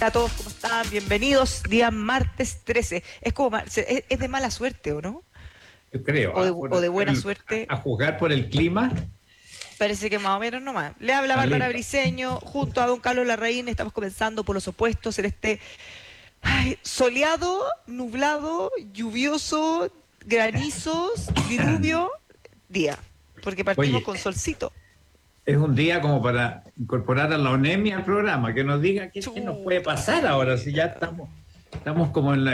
a todos, ¿cómo están? Bienvenidos, día martes 13. Es de mala suerte, ¿o no? Yo creo, O de buena suerte. a juzgar por el clima. Parece que más o menos nomás. Le habla Bárbara Listo. Briceño, junto a don Carlos Larraín. Estamos comenzando por los opuestos en este soleado, nublado, lluvioso, granizos, diluvio día. Porque partimos Oye, con solcito. es un día como para incorporar a la ONEMI al programa, que nos diga qué nos puede pasar ahora, si ya estamos como en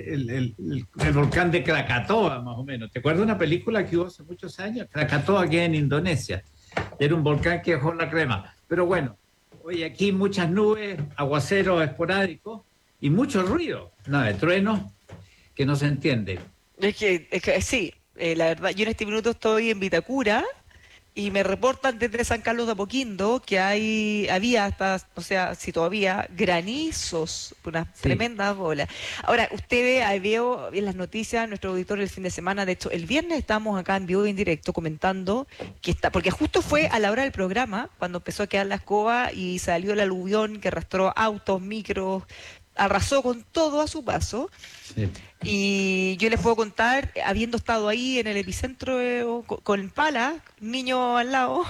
el volcán de Krakatoa, más o menos. ¿Te acuerdas de una película que hubo hace muchos años? Krakatoa, que es en Indonesia. Era un volcán que dejó la crema. Pero bueno, oye, aquí muchas nubes, aguaceros esporádicos y mucho ruido. Nada, de truenos que no se entiende. Es que sí, la verdad, yo en este minuto estoy en Vitacura y me reportan desde San Carlos de Apoquindo que había hasta, o sea, si todavía, granizos, unas Sí. tremendas bolas. Ahora, usted ve, ahí veo en las noticias, nuestro auditor el fin de semana, de hecho, el viernes estamos acá en vivo y en directo comentando que está, porque justo fue a la hora del programa, cuando empezó a quedar la escoba y salió el aluvión que arrastró autos, micros, arrasó con todo a su paso. Sí. Y yo les puedo contar, habiendo estado ahí en el epicentro con pala, niño al lado,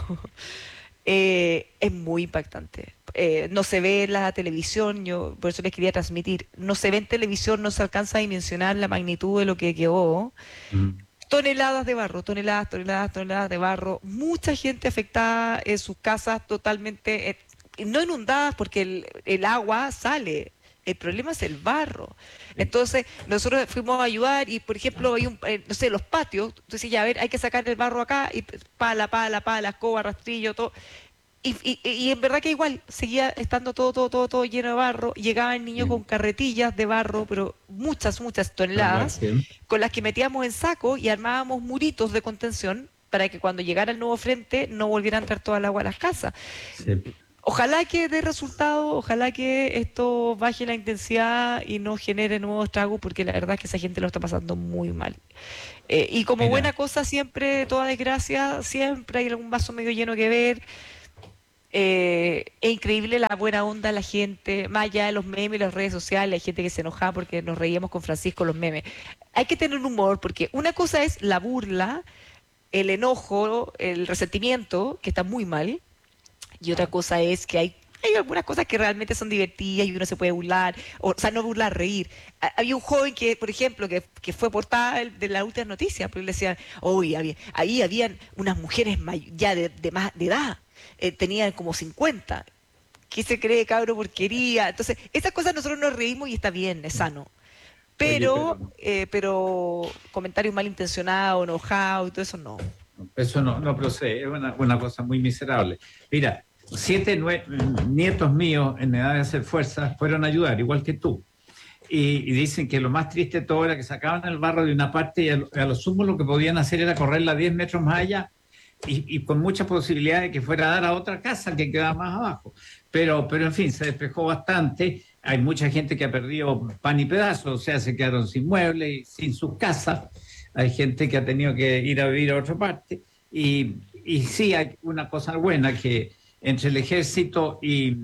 es muy impactante. No se ve en la televisión, yo por eso les quería transmitir, no se ve en televisión, no se alcanza a dimensionar la magnitud de lo que quedó. Mm. Toneladas de barro, toneladas, toneladas, toneladas de barro, mucha gente afectada en sus casas totalmente, no inundadas porque el agua sale, el problema es el barro. Sí. Entonces, nosotros fuimos a ayudar y, por ejemplo, hay no sé, los patios, tú decías, ya, a ver, hay que sacar el barro acá, y pala, pala, pala, escoba, rastrillo, todo. Y en verdad que igual seguía estando todo, todo, todo, todo lleno de barro. Llegaba el niño Sí. con carretillas de barro, pero muchas, muchas ¿Verdad? toneladas, Sí. con las que metíamos en saco y armábamos muritos de contención para que cuando llegara el nuevo frente no volviera a entrar toda el agua a las casas. Sí. Ojalá que dé resultado, ojalá que esto baje la intensidad y no genere nuevos estragos, porque la verdad es que esa gente lo está pasando muy mal. Y como buena Mira, cosa, siempre, toda desgracia, siempre hay algún vaso medio lleno que ver. Es increíble la buena onda de la gente, más allá de los memes y las redes sociales, hay gente que se enojaba porque nos reíamos con Francisco los memes. Hay que tener un humor, porque una cosa es la burla, el enojo, el resentimiento, que está muy mal, y otra cosa es que hay algunas cosas que realmente son divertidas y uno se puede burlar, o sea, no burlar, reír. Había un joven que, por ejemplo, que fue portada de la última noticia, porque le decían, hoy ahí habían unas mujeres ya de más de edad, tenían como 50. ¿Qué se cree, cabro, porquería? Entonces, esas cosas nosotros nos reímos y está bien, es sano. oye, Pero comentarios malintencionados, enojados y todo eso no. eso no procede, es una cosa muy miserable. Mira, nietos míos en edad de hacer fuerza fueron a ayudar, igual que tú. Y dicen que lo más triste de todo era que sacaban el barro de una parte y a lo sumo lo que podían hacer era correrla 10 metros más allá y con mucha posibilidad de que fuera a dar a otra casa que quedaba más abajo. Pero en fin, se despejó bastante. Hay mucha gente que ha perdido pan y pedazos, o sea, se quedaron sin muebles y sin sus casas. Hay gente que ha tenido que ir a vivir a otra parte. Y sí, hay una cosa buena que entre el ejército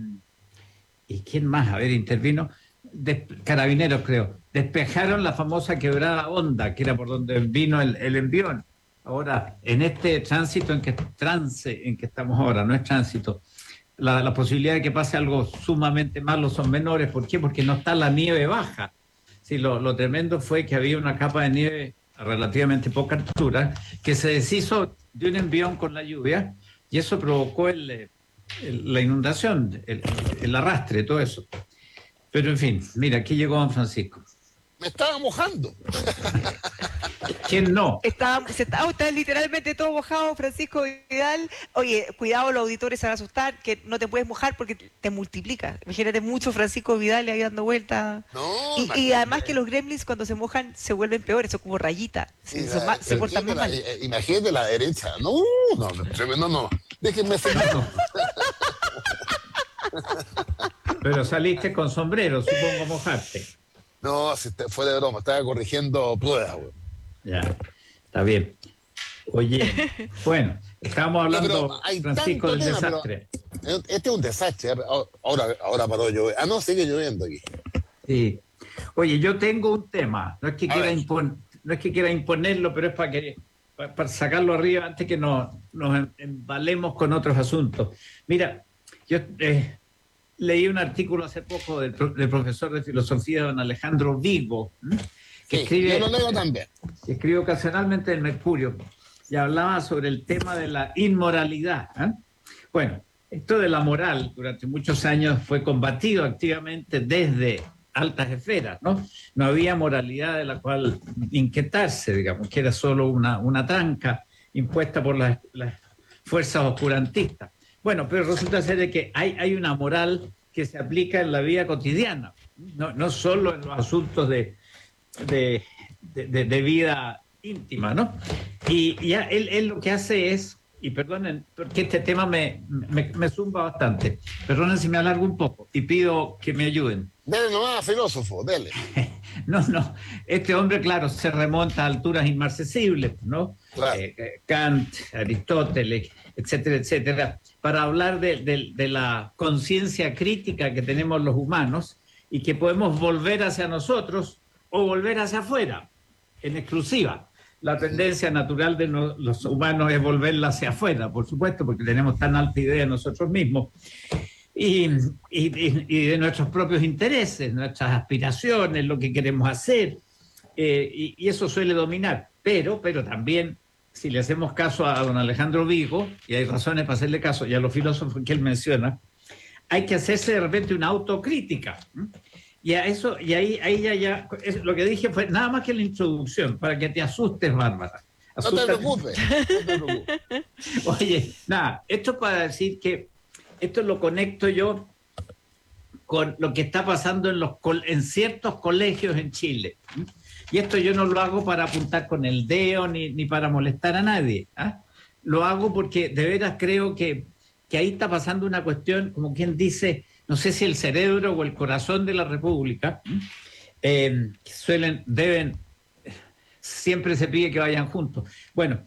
y ¿quién más? A ver, intervino. Carabineros, creo. Despejaron la famosa quebrada Honda, que era por donde vino el envión. Ahora, en este trance en que estamos ahora, no es tránsito, la posibilidad de que pase algo sumamente malo son menores. ¿Por qué? Porque no está la nieve baja. Sí, lo tremendo fue que había una capa de nieve a relativamente poca altura que se deshizo de un envión con la lluvia y eso provocó la inundación, el arrastre, todo eso. Pero en fin, mira, aquí llegó Don Francisco. Me estaba mojando. ¿Quién no? Está literalmente todo mojado, Francisco Vidal. Oye, cuidado, los auditores se van a asustar, que no te puedes mojar porque te multiplica. Imagínate mucho Francisco Vidal ahí dando vueltas. No, Y además que los gremlins cuando se mojan se vuelven peores, son como rayita. Se portan más mal. Imagínate la derecha. No, tremendo no. Déjenme seguir. Pero saliste con sombrero, supongo, mojarte. No, fue de broma. Estaba corrigiendo pruebas, güey. Ya, está bien. Oye, bueno, Estábamos Pero hablando, hay Francisco, tanto del tema, pero desastre. este es un desastre. Ahora paró de llover. Ah, no, sigue lloviendo aquí. Sí. Oye, yo tengo un tema, A ver, no es que quiera imponerlo, pero es para sacarlo arriba antes que nos embalemos con otros asuntos. Mira, yo leí un artículo hace poco del profesor de filosofía, don Alejandro Vigo, que sí, yo lo escribe, leo también. que escribe ocasionalmente en Mercurio, y hablaba sobre el tema de la inmoralidad. Bueno, esto de la moral durante muchos años fue combatido activamente desde altas esferas, ¿no? No había moralidad de la cual inquietarse, digamos, que era solo una tranca impuesta por las fuerzas oscurantistas. Bueno, pero resulta ser de que hay una moral que se aplica en la vida cotidiana, no solo en los asuntos de vida íntima, ¿no? Y ya él lo que hace es, y perdonen, porque este tema me zumba bastante, perdonen si me alargo un poco y pido que me ayuden. Dele nomás, filósofo, dele. No, este hombre, claro, se remonta a alturas inmarcesibles, ¿no? Claro. Kant, Aristóteles, etcétera, etcétera, para hablar de la conciencia crítica que tenemos los humanos y que podemos volver hacia nosotros o volver hacia afuera, en exclusiva. La tendencia natural de los humanos es volverla hacia afuera, por supuesto, porque tenemos tan alta idea de nosotros mismos y de nuestros propios intereses, nuestras aspiraciones, lo que queremos hacer, y eso suele dominar. Pero también, si le hacemos caso a don Alejandro Vigo, y hay razones para hacerle caso, y a los filósofos que él menciona, hay que hacerse de repente una autocrítica. Y a eso, y ahí ya lo que dije fue nada más que la introducción, para que te asustes, Bárbara. No te preocupes, no te preocupes. Oye, nada, esto es para decir que esto lo conecto yo con lo que está pasando en ciertos colegios en Chile. Y esto yo no lo hago para apuntar con el dedo ni para molestar a nadie. Lo hago porque de veras creo que ahí está pasando una cuestión, como quien dice, no sé si el cerebro o el corazón de la República, siempre se pide que vayan juntos. Bueno,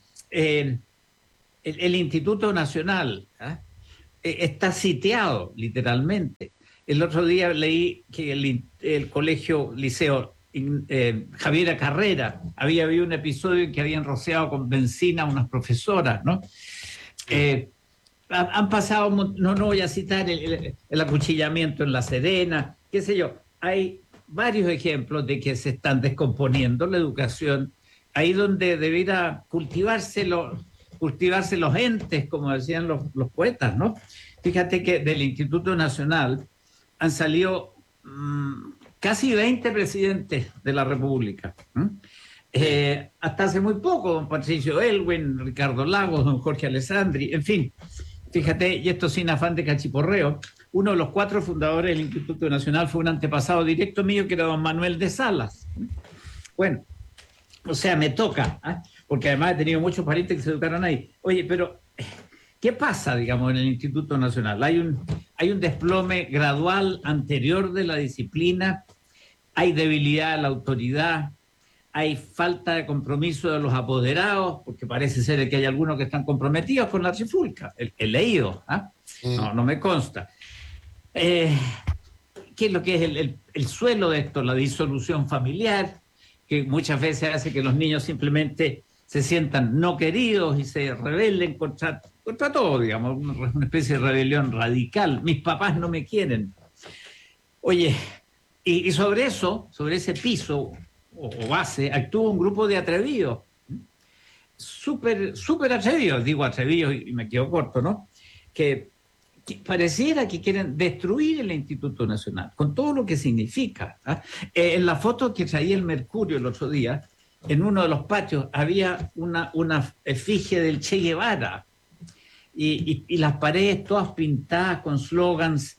el Instituto Nacional está sitiado, literalmente. El otro día leí que el colegio liceo Javiera Carrera había habido un episodio en que habían rociado con benzina a unas profesoras, ¿no? Han pasado, no voy a citar el acuchillamiento en La Serena, qué sé yo. Hay varios ejemplos de que se están descomponiendo la educación, ahí donde debiera cultivarse los entes, como decían los poetas, ¿no? Fíjate que del Instituto Nacional han salido casi 20 presidentes de la República. Hasta hace muy poco, don Patricio Elwin, Ricardo Lagos, don Jorge Alessandri, en fin. Fíjate, y esto sin afán de cachiporreo, uno de los 4 fundadores del Instituto Nacional fue un antepasado directo mío, que era don Manuel de Salas. Bueno, o sea, me toca, porque además he tenido muchos parientes que se educaron ahí. Oye, pero ¿qué pasa, digamos, en el Instituto Nacional? Hay un desplome gradual anterior de la disciplina, hay debilidad de la autoridad, hay falta de compromiso de los apoderados, porque parece ser que hay algunos que están comprometidos con la trifulca. He leído, no me consta. ¿Qué es lo que es el suelo de esto? La disolución familiar, que muchas veces hace que los niños simplemente se sientan no queridos y se rebelen contra todo, digamos, una especie de rebelión radical. Mis papás no me quieren. Oye, y sobre eso, sobre ese piso o base, actúa un grupo de atrevidos, súper atrevidos, digo atrevidos y me quedo corto, ¿no? Que pareciera que quieren destruir el Instituto Nacional, con todo lo que significa. En la foto que traía el Mercurio el otro día, en uno de los patios había una efigie del Che Guevara y las paredes todas pintadas con slogans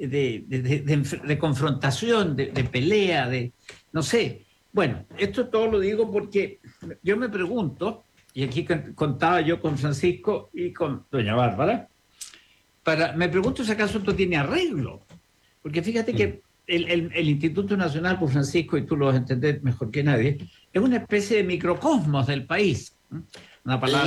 de confrontación, de pelea, no sé. Bueno, esto todo lo digo porque yo me pregunto, y aquí contaba yo con Francisco y con doña Bárbara, me pregunto si acaso esto tiene arreglo, porque fíjate que el Instituto Nacional, por Francisco, y tú lo vas a entender mejor que nadie, es una especie de microcosmos del país, una palabra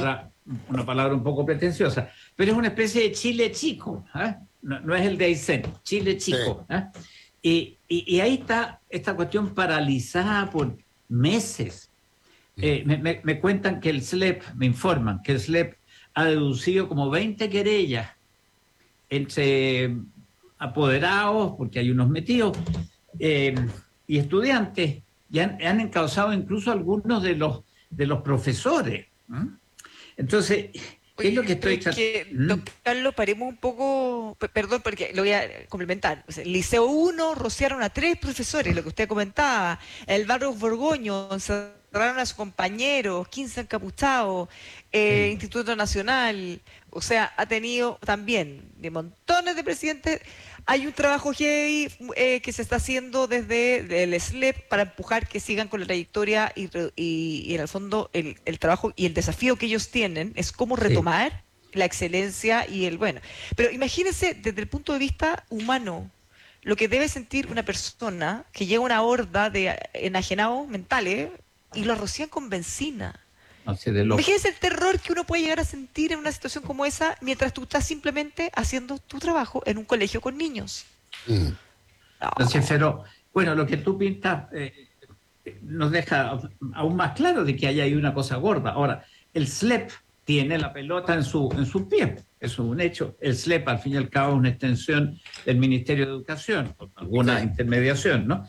una palabra un poco pretenciosa, pero es una especie de Chile chico, ¿eh? No es el de Aysén, Chile chico. ¿Eh? Y ahí está esta cuestión paralizada por meses. Me cuentan que el SLEP, me informan que el SLEP ha deducido como 20 querellas entre apoderados, porque hay unos metidos, y estudiantes, y han encausado incluso algunos de los profesores. ¿Eh? Entonces, ¿qué es lo que estoy tratando? Don Carlos, paremos un poco, perdón, porque lo voy a complementar. O sea, Liceo 1 rociaron a 3 profesores, lo que usted comentaba. El barrio Borgoño encerraron a sus compañeros, 15 encapuchados, Instituto Nacional. O sea, ha tenido también de montones de presidentes. Hay un trabajo heavy que se está haciendo desde el SLEP para empujar que sigan con la trayectoria y en el fondo el trabajo y el desafío que ellos tienen es cómo retomar la excelencia y el bueno. Pero imagínense desde el punto de vista humano lo que debe sentir una persona que llega a una horda de enajenados mentales y lo rocían con benzina. Imagínense el terror que uno puede llegar a sentir en una situación como esa mientras tú estás simplemente haciendo tu trabajo en un colegio con niños. Entonces, pero bueno, lo que tú pintas nos deja aún más claro de que hay ahí una cosa gorda. Ahora, el SLEP tiene la pelota en sus pies, eso es un hecho. El SLEP, al fin y al cabo, es una extensión del Ministerio de Educación, con alguna intermediación, ¿no?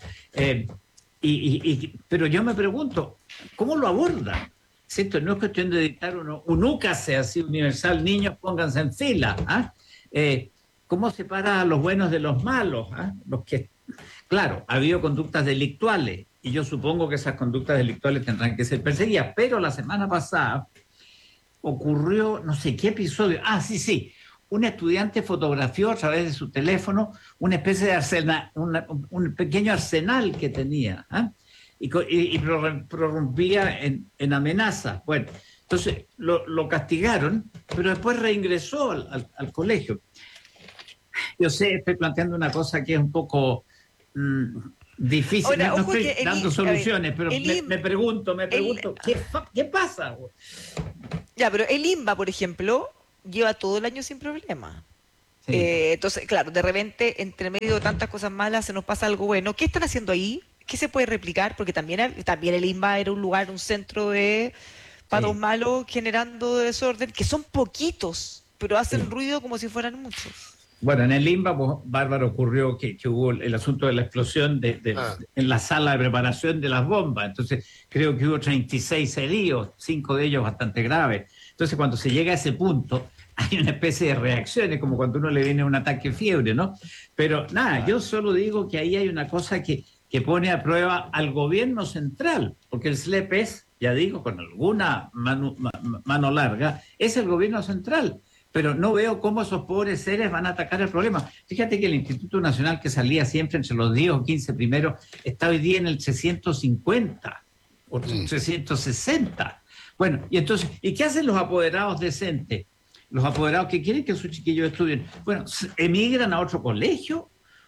Pero yo me pregunto, ¿cómo lo aborda? ¿Cierto? No es cuestión de dictar un UCASE así universal, niños pónganse en fila. ¿Cómo separa a los buenos de los malos? Los que, claro, ha habido conductas delictuales y yo supongo que esas conductas delictuales tendrán que ser perseguidas, pero la semana pasada ocurrió, no sé qué episodio, sí, un estudiante fotografió a través de su teléfono una especie de arsenal, un pequeño arsenal que tenía, y prorrumpía en amenazas. Bueno, entonces lo castigaron, pero después reingresó al colegio. Yo sé, estoy planteando una cosa que es un poco difícil. Ahora, no estoy dando soluciones, pero me pregunto, ¿qué pasa? Ya, pero el INBA, por ejemplo, lleva todo el año sin problema. Sí. Entonces, claro, de repente, entre medio de tantas cosas malas, se nos pasa algo bueno. ¿Qué están haciendo ahí? ¿Qué se puede replicar? Porque también el INBA era un lugar, un centro de patos malos generando desorden, que son poquitos, pero hacen ruido como si fueran muchos. Bueno, en el INBA, pues, Bárbara, ocurrió que hubo el asunto de la explosión en la sala de preparación de las bombas. Entonces, creo que hubo 36 heridos, 5 de ellos bastante graves. Entonces, cuando se llega a ese punto, hay una especie de reacciones, como cuando uno le viene un ataque de fiebre, ¿no? Pero nada, yo solo digo que ahí hay una cosa que pone a prueba al gobierno central, porque el SLEP es, ya digo, con alguna mano larga, es el gobierno central. Pero no veo cómo esos pobres seres van a atacar el problema. Fíjate que el Instituto Nacional, que salía siempre entre los 10 o 15 primeros, está hoy día en el 350 o 360. Bueno, y entonces, ¿y qué hacen los apoderados decentes? Los apoderados que quieren que sus chiquillos estudien. Bueno, ¿emigran a otro colegio?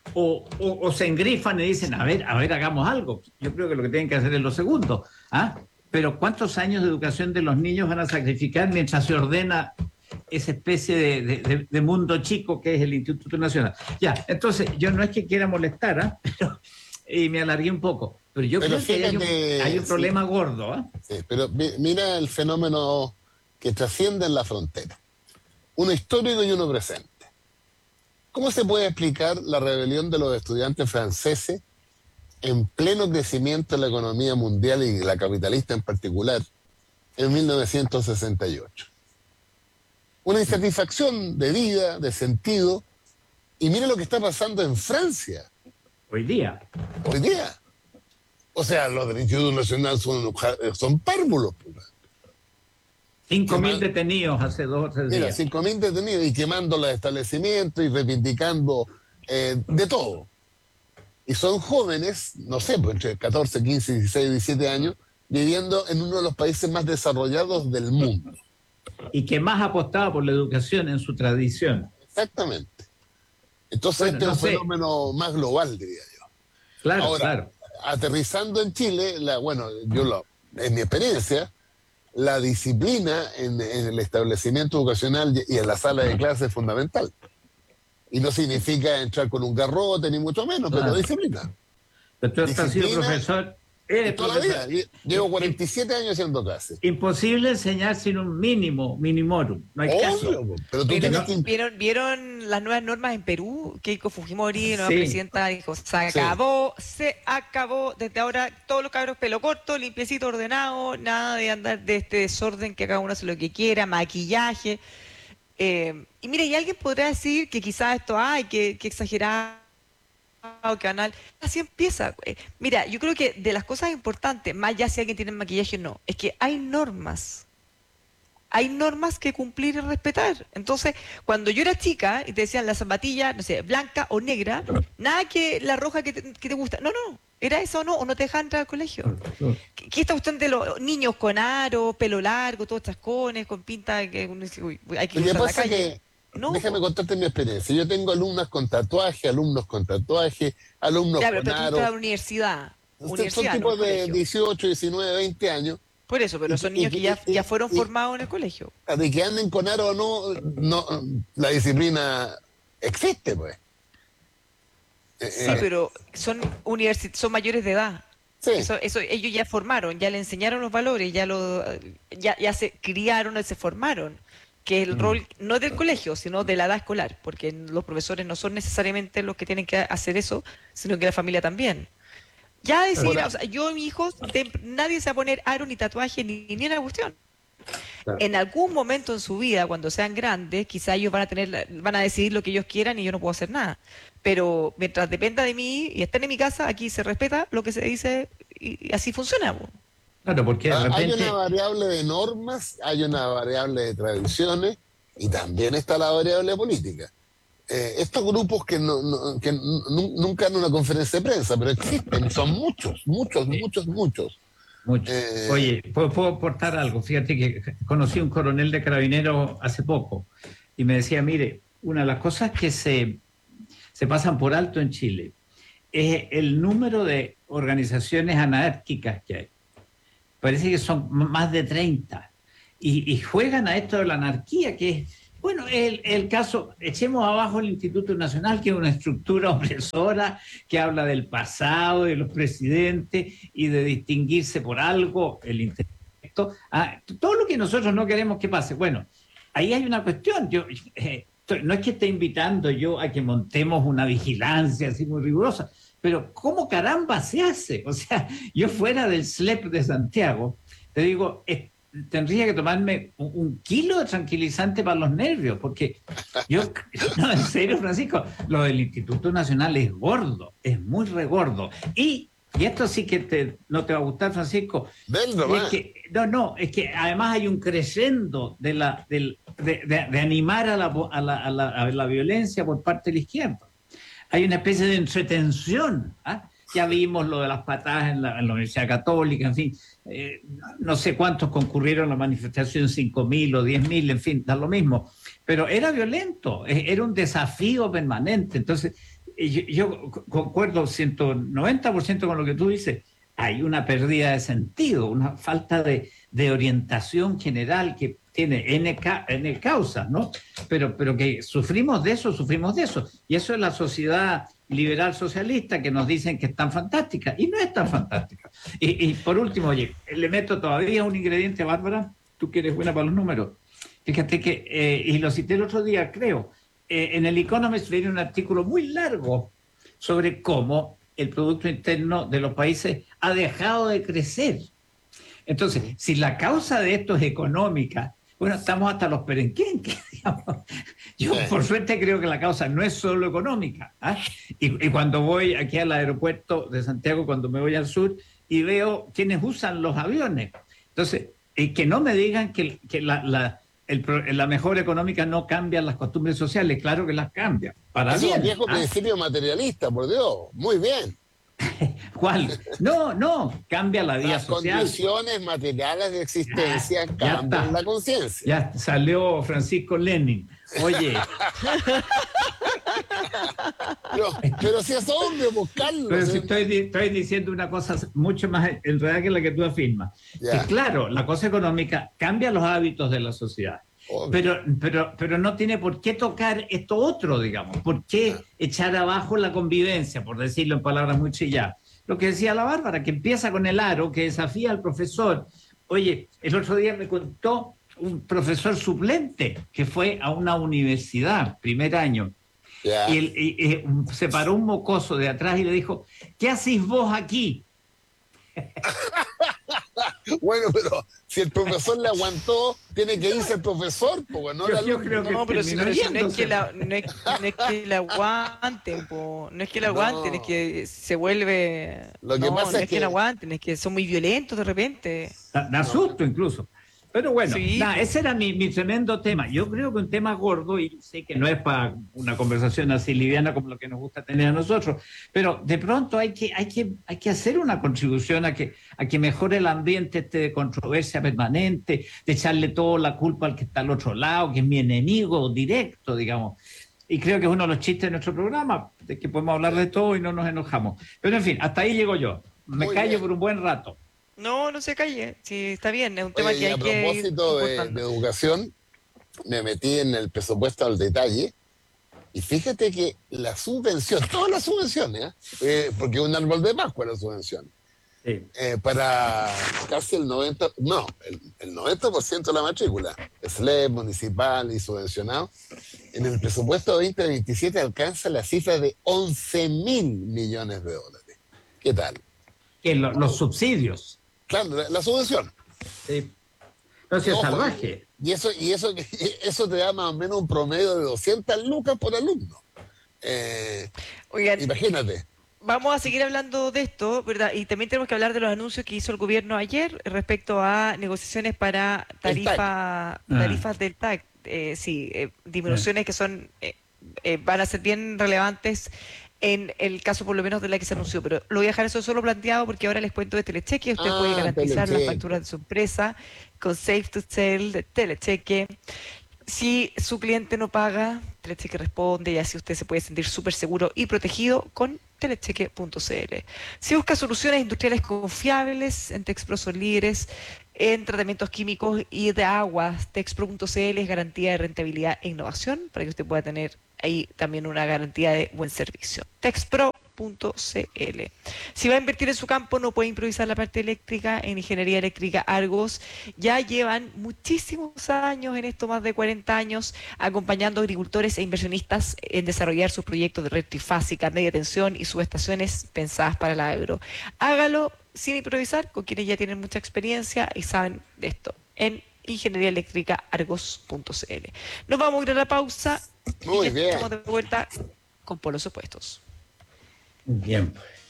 O se engrifan y dicen, a ver, hagamos algo. Yo creo que lo que tienen que hacer es lo segundo. Pero ¿cuántos años de educación de los niños van a sacrificar mientras se ordena esa especie de mundo chico que es el Instituto Nacional? Ya, entonces, yo no es que quiera molestar, pero me alargué un poco, pero yo creo que hay un problema gordo. Sí, pero mira el fenómeno que trasciende en la frontera. Uno histórico y uno presente. ¿Cómo se puede explicar la rebelión de los estudiantes franceses en pleno crecimiento de la economía mundial y la capitalista en particular en 1968? Una insatisfacción de vida, de sentido, y mire lo que está pasando en Francia. Hoy día. O sea, los del Instituto Nacional son párvulos. 5.000 detenidos hace 2 o 3 días. Mira, 5.000 detenidos y quemando los establecimientos y reivindicando de todo. Y son jóvenes, no sé, pues entre 14, 15, 16, 17 años, viviendo en uno de los países más desarrollados del mundo. Y que más apostaba por la educación en su tradición. Exactamente. Entonces, este es un fenómeno más global, diría yo. Claro, ahora, claro. Aterrizando en Chile, en mi experiencia, la disciplina en el establecimiento educacional y en la sala de clase es fundamental. Y no significa entrar con un garrote, ni mucho menos, pero disciplina. Pero tú has sido profesor. Toda la vida. Llevo 47 años haciendo clases. Imposible enseñar sin un minimorum. No hay caso. Pero tú ¿Vieron las nuevas normas en Perú? Keiko Fujimori, nueva presidenta, dijo, se acabó. Desde ahora todos los cabros pelo corto, limpiecito, ordenado, nada de andar de este desorden que cada uno hace lo que quiera, maquillaje. Y mire, y alguien podrá decir que quizás esto que exagerar. Canal, así empieza. Mira, yo creo que de las cosas importantes, más ya si alguien tiene maquillaje o no, es que hay normas que cumplir y respetar. Entonces, cuando yo era chica y te decían la zapatilla, no sé, blanca o negra, nada que la roja que te gusta, no, era eso o no te dejaban entrar al colegio. ¿Qué esta cuestión de los niños con aro, pelo largo, todos chascones, con pinta que uno dice, uy, hay que cruzar la calle? No. Déjame contarte mi experiencia. Yo tengo alumnos con tatuaje, alumnos con aro. Pero tú aro. estás en la universidad. Son tipos de 18, 19, 20 años. Por eso, pero son niños que ya fueron formados en el colegio. De que anden con aro o no, la disciplina existe, pues. Sí, pero son mayores de edad. Sí. Eso ellos ya formaron, ya le enseñaron los valores, ya se criaron, se formaron. Que el rol no del colegio, sino de la edad escolar, porque los profesores no son necesariamente los que tienen que hacer eso, sino que la familia también. Ya decir, yo, mi hijo, nadie se va a poner aro, ni tatuaje, ni una cuestión. Claro. En algún momento en su vida, cuando sean grandes, quizá ellos van a decidir lo que ellos quieran y yo no puedo hacer nada. Pero mientras dependa de mí y estén en mi casa, aquí se respeta lo que se dice y así funciona. Claro, porque hay una variable de normas, hay una variable de tradiciones y también está la variable política. Estos grupos que nunca en una conferencia de prensa, pero existen, son muchos. Oye, ¿puedo aportar algo? Fíjate que conocí a un coronel de carabineros hace poco y me decía, mire, una de las cosas que se pasan por alto en Chile es el número de organizaciones anárquicas que hay. Parece que son más de 30 y juegan a esto de la anarquía, que es, bueno, el caso, echemos abajo el Instituto Nacional, que es una estructura opresora que habla del pasado, de los presidentes y de distinguirse por algo, el intelecto, todo lo que nosotros no queremos que pase. Bueno, ahí hay una cuestión, no es que esté invitando yo a que montemos una vigilancia así muy rigurosa, pero ¿cómo caramba se hace? O sea, yo fuera del SLEP de Santiago, te digo, tendría que tomarme un kilo de tranquilizante para los nervios, porque no, en serio, Francisco, lo del Instituto Nacional es gordo, es muy regordo. Y esto sí que no te va a gustar, Francisco. Es que además hay un crescendo de animar a la violencia por parte de la izquierda. Hay una especie de entretención. Ya vimos lo de las patadas en la Universidad Católica, en fin. No sé cuántos concurrieron a la manifestación, 5.000 o 10.000, en fin, da lo mismo. Pero era violento, era un desafío permanente. Entonces, yo concuerdo 190% con lo que tú dices. Hay una pérdida de sentido, una falta de orientación general que tiene N causas, ¿no? Pero que sufrimos de eso. Y eso es la sociedad liberal socialista que nos dicen que es tan fantástica, y no es tan fantástica. Y por último, oye, le meto todavía un ingrediente, Bárbara, tú que eres buena para los números. Fíjate que, y lo cité el otro día, creo, en el Economist viene un artículo muy largo sobre cómo el Producto Interno de los países ha dejado de crecer. Entonces, si la causa de esto es económica, bueno, estamos hasta los perenquenques, digamos. Yo, por suerte, creo que la causa no es solo económica. Y cuando voy aquí al aeropuerto de Santiago, cuando me voy al sur, y veo quienes usan los aviones. Entonces, que no me digan que la mejora económica no cambia las costumbres sociales. Claro que las cambia. Para bien. Es un viejo principio materialista, por Dios. Muy bien. ¿Cuál? No, cambia la vida social. Las condiciones materiales de existencia cambian la conciencia. Ya salió Francisco Lenin. Oye, Pero si es obvio, pues, Carlos. Pero si estoy diciendo una cosa mucho más enredada que la que tú afirmas. Ya. Que claro, la cosa económica cambia los hábitos de la sociedad. Obvio. Pero no tiene por qué tocar esto otro, digamos. ¿Por qué echar abajo la convivencia, por decirlo en palabras muy trilladas? Lo que decía la Bárbara, que empieza con el aro, que desafía al profesor. Oye, el otro día me contó un profesor suplente que fue a una universidad, primer año, Ya. y se paró un mocoso de atrás y le dijo, ¿qué hacís vos aquí? Bueno, pero si el profesor le aguantó, tiene que irse el profesor, pues, ¿no? Yo creo que No, pero si terminó no es que yéndose. no es que la aguanten, po. No es que la aguanten, es que se vuelve. Lo que No, pasa no es es que que- la aguanten, es que son muy violentos de repente. Da susto incluso. Pero bueno, Sí. nada, ese era mi tremendo tema. Yo creo que un tema gordo, y sé que no es para una conversación así liviana como lo que nos gusta tener a nosotros, pero de pronto hay que hacer una contribución a que mejore el ambiente este de controversia permanente, de echarle toda la culpa al que está al otro lado, que es mi enemigo directo, digamos. Y creo que es uno de los chistes de nuestro programa, de que podemos hablar de todo y no nos enojamos. Pero en fin, hasta ahí llego yo. Me Muy callo bien. por un buen rato. No, no se calle. Sí, está bien, es un tema Oye, que y hay a que ir propósito de importando. educación, me metí en el presupuesto al detalle y fíjate que la subvención, todas las subvenciones, porque es un árbol de Pascua la subvención, Sí. para casi el 90% de la matrícula, SLEP, municipal y subvencionado, en el presupuesto 2027 alcanza la cifra de 11.000 millones de dólares. ¿Qué tal? Que los subsidios. Claro, la subvención. Sí. No, si es Ojo, salvaje. Y eso te da más o menos un promedio de 200 lucas por alumno. Oigan, Imagínate. vamos a seguir hablando de esto, ¿verdad? Y también tenemos que hablar de los anuncios que hizo el gobierno ayer respecto a negociaciones para tarifas del TAC. Disminuciones que son van a ser bien relevantes en el caso por lo menos de la que se anunció, pero lo voy a dejar eso solo planteado porque ahora les cuento de Telecheque. Usted puede garantizar las Telecheque. facturas de su empresa con Safe to Sell de Telecheque. Si su cliente no paga, Telecheque responde y así usted se puede sentir súper seguro y protegido con telecheque.cl. Si busca soluciones industriales confiables, en Texpro son líderes en tratamientos químicos y de aguas. Texpro.cl es garantía de rentabilidad e innovación para que usted pueda tener ahí también una garantía de buen servicio. Texpro.cl. Si va a invertir en su campo, no puede improvisar la parte eléctrica. En Ingeniería Eléctrica Argos ya llevan muchísimos años, en esto más de 40 años, acompañando a agricultores e inversionistas en desarrollar sus proyectos de red trifásica, media tensión y subestaciones pensadas para la agro. Hágalo sin improvisar, con quienes ya tienen mucha experiencia y saben de esto, en Ingeniería Eléctrica Argos.cl. Nos vamos a ir a la pausa. Muy y bien. estamos de vuelta con polos opuestos. Bien.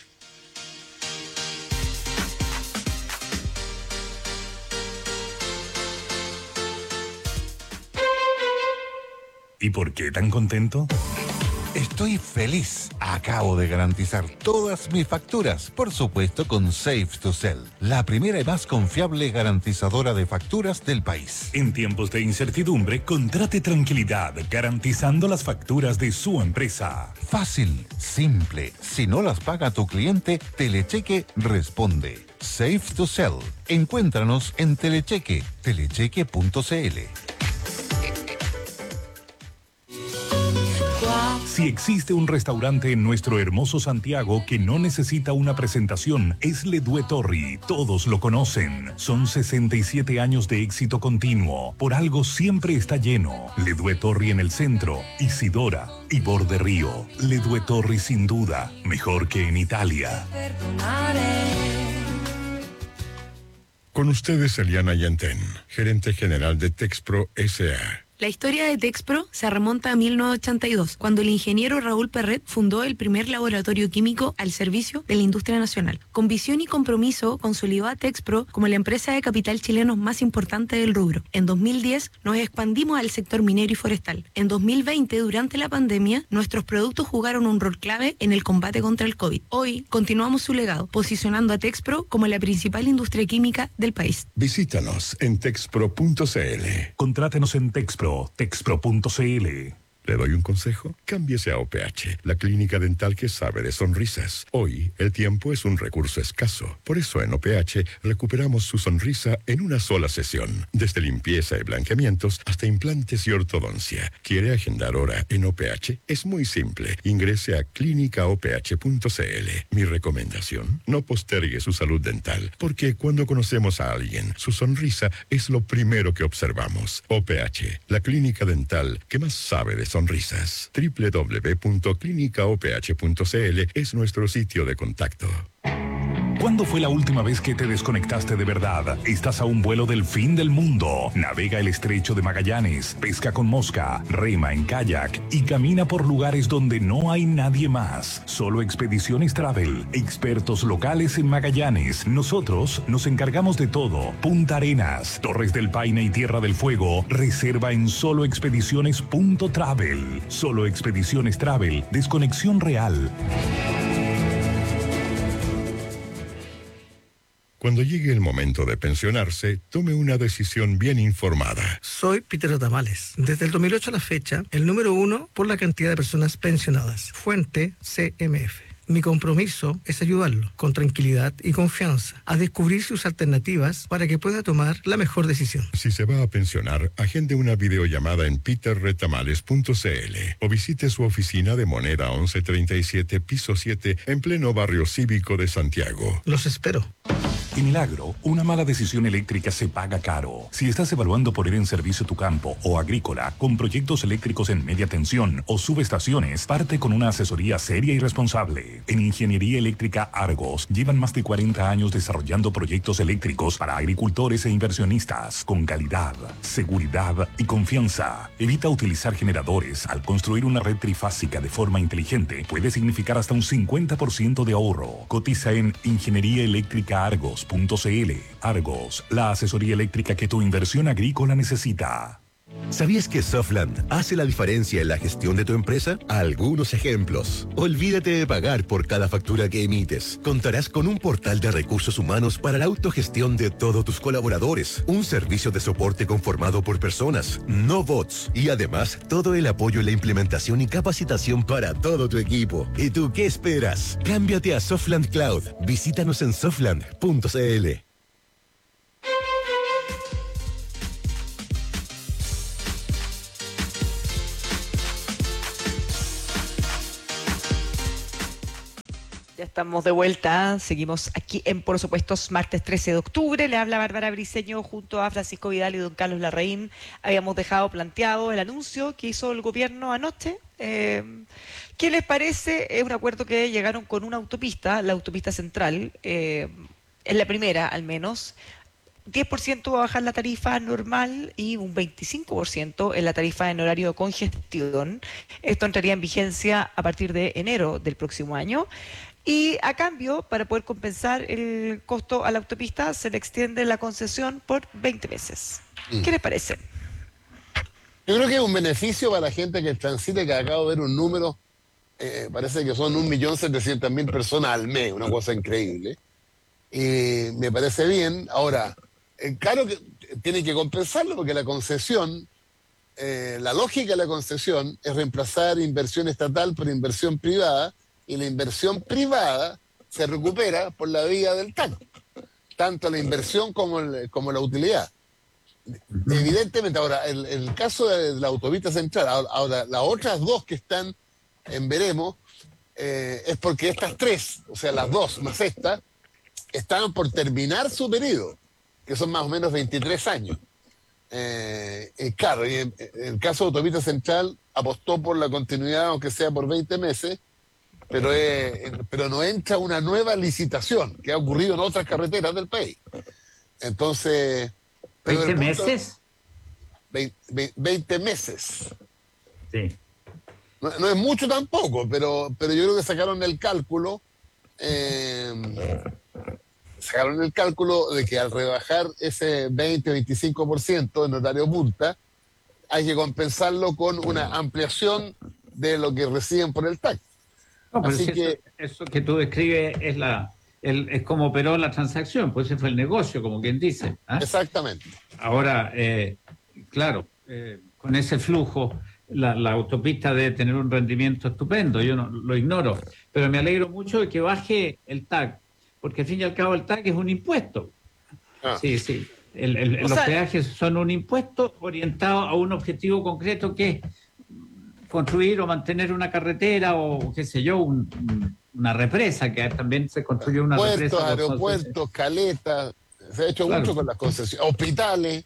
¿Y por qué tan contento? Estoy feliz. Acabo de garantizar todas mis facturas, por supuesto con Safe to Sell, la primera y más confiable garantizadora de facturas del país. En tiempos de incertidumbre, contrate tranquilidad garantizando las facturas de su empresa. Fácil, simple. Si no las paga tu cliente, Telecheque responde. Safe to Sell. Encuéntranos en Telecheque, telecheque.cl. Si existe un restaurante en nuestro hermoso Santiago que no necesita una presentación, es Le Due Torri. Todos lo conocen. Son 67 años de éxito continuo. Por algo siempre está lleno. Le Due Torri en el centro, Isidora y Borde Río. Le Due Torri sin duda, mejor que en Italia. Con ustedes, Eliana Yantén, gerente general de Texpro S.A. La historia de Texpro se remonta a 1982, cuando el ingeniero Raúl Perret fundó el primer laboratorio químico al servicio de la industria nacional. Con visión y compromiso, consolidó a Texpro como la empresa de capital chileno más importante del rubro. En 2010 nos expandimos al sector minero y forestal. En 2020, durante la pandemia, nuestros productos jugaron un rol clave en el combate contra el COVID. Hoy continuamos su legado, posicionando a Texpro como la principal industria química del país. Visítanos en texpro.cl. Contrátenos en Texpro, texpro.cl. ¿Le doy un consejo? Cámbiese a OPH, la clínica dental que sabe de sonrisas. Hoy, el tiempo es un recurso escaso. Por eso en OPH recuperamos su sonrisa en una sola sesión. Desde limpieza y blanqueamientos hasta implantes y ortodoncia. ¿Quiere agendar hora en OPH? Es muy simple. Ingrese a clínicaoph.cl. Mi recomendación, no postergue su salud dental, porque cuando conocemos a alguien, su sonrisa es lo primero que observamos. OPH, la clínica dental que más sabe de sonrisas. www.clinicaoph.cl es nuestro sitio de contacto. ¿Cuándo fue la última vez que te desconectaste de verdad? Estás a un vuelo del fin del mundo. Navega el estrecho de Magallanes, pesca con mosca, rema en kayak y camina por lugares donde no hay nadie más. Solo Expediciones Travel, expertos locales en Magallanes. Nosotros nos encargamos de todo. Punta Arenas, Torres del Paine y Tierra del Fuego. Reserva en soloexpediciones.travel. Solo Expediciones Travel, desconexión real. Cuando llegue el momento de pensionarse, tome una decisión bien informada. Soy Peter Otamales. Desde el 2008 a la fecha, el número 1 por la cantidad de personas pensionadas. Fuente CMF. Mi compromiso es ayudarlo, con tranquilidad y confianza, a descubrir sus alternativas para que pueda tomar la mejor decisión. Si se va a pensionar, agende una videollamada en peterretamales.cl o visite su oficina de Moneda 1137, piso 7, en pleno barrio cívico de Santiago. Los espero. En el agro, una mala decisión eléctrica se paga caro. Si estás evaluando poner en servicio tu campo o agrícola con proyectos eléctricos en media tensión o subestaciones, parte con una asesoría seria y responsable. En Ingeniería Eléctrica Argos, llevan más de 40 años desarrollando proyectos eléctricos para agricultores e inversionistas con calidad, seguridad y confianza. Evita utilizar generadores. Al construir una red trifásica de forma inteligente, puede significar hasta un 50% de ahorro. Cotiza en ingenieríaeléctricaargos.cl. Argos, la asesoría eléctrica que tu inversión agrícola necesita. ¿Sabías que Softland hace la diferencia en la gestión de tu empresa? Algunos ejemplos. Olvídate de pagar por cada factura que emites. Contarás con un portal de recursos humanos para la autogestión de todos tus colaboradores. Un servicio de soporte conformado por personas, no bots. Y además, todo el apoyo en la implementación y capacitación para todo tu equipo. ¿Y tú qué esperas? Cámbiate a Softland Cloud. Visítanos en softland.cl. Ya estamos de vuelta, seguimos aquí en Por Supuestos, martes 13 de octubre. Le habla Bárbara Briceño junto a Francisco Vidal y don Carlos Larraín. Habíamos dejado planteado el anuncio que hizo el gobierno anoche. ¿Qué les parece? Es un acuerdo que llegaron con una autopista, la autopista central, es la primera al menos. 10% va a bajar la tarifa normal y un 25% en la tarifa en horario de congestión. Esto entraría en vigencia a partir de enero del próximo año. Y a cambio, para poder compensar el costo a la autopista, se le extiende la concesión por 20 meses. ¿Qué les parece? Yo creo que es un beneficio para la gente que transite, que acabo de ver un número, parece que son 1.700.000 personas al mes, una cosa increíble. Y me parece bien. Ahora, claro que tiene que compensarlo porque la concesión, la lógica de la concesión es reemplazar inversión estatal por inversión privada, y la inversión privada se recupera por la vía del TAC, tanto la inversión como la utilidad. Evidentemente, ahora, el caso de la autopista central, ahora las otras dos que están en veremos, es porque estas tres, o sea, las dos más esta, estaban por terminar su periodo, que son más o menos 23 años. Claro, y en el caso de Autopista Central apostó por la continuidad, aunque sea por 20 meses, pero no entra una nueva licitación, que ha ocurrido en otras carreteras del país. Entonces... ¿20 meses? 20 meses. Sí. No es mucho tampoco, pero yo creo que sacaron el cálculo de que al rebajar ese 20-25% en horario punta, hay que compensarlo con una ampliación de lo que reciben por el TAC. No, pero Así si que eso que tú describes es como operó la transacción, pues ese fue el negocio, como quien dice. ¿Ah? Exactamente. Ahora, claro, con ese flujo la autopista debe tener un rendimiento estupendo, yo no lo ignoro, pero me alegro mucho de que baje el TAC, porque al fin y al cabo el TAC es un impuesto. Sí, sí. Los peajes son un impuesto orientado a un objetivo concreto que es construir o mantener una carretera o qué sé yo, una represa, que también se construyó una represa. Aeropuertos, caletas, se ha hecho mucho con las concesiones, hospitales.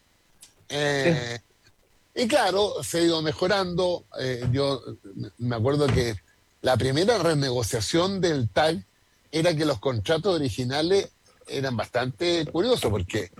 Y claro, se ha ido mejorando. Yo me acuerdo que la primera renegociación del TAC era que los contratos originales eran bastante curiosos, porque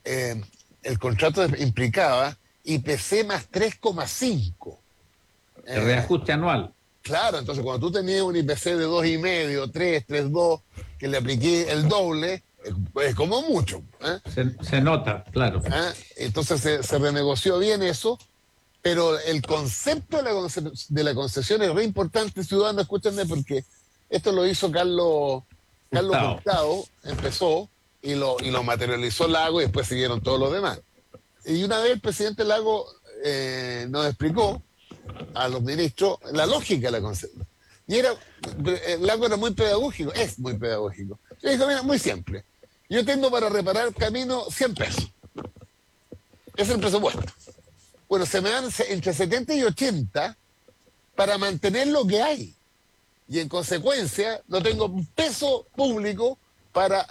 el contrato implicaba IPC más 3,5. El reajuste anual. Claro, entonces cuando tú tenías un IPC de 2,5, 3, 3,2, que le apliqué el doble, es como mucho. Se nota, claro. Entonces se renegoció bien eso, pero el concepto de la concesión es re importante, ciudadanos, escúchenme, porque esto lo hizo Carlos Hurtado, empezó y lo materializó Lago y después siguieron todos los demás. Y una vez el presidente Lago nos explicó a los ministros la lógica de la concesión. Y Lago era muy pedagógico, es muy pedagógico. Yo dijo, mira, muy simple. Yo tengo para reparar camino 100 pesos. Es el presupuesto. Bueno, se me dan entre 70 y 80 para mantener lo que hay. Y en consecuencia, no tengo un peso público para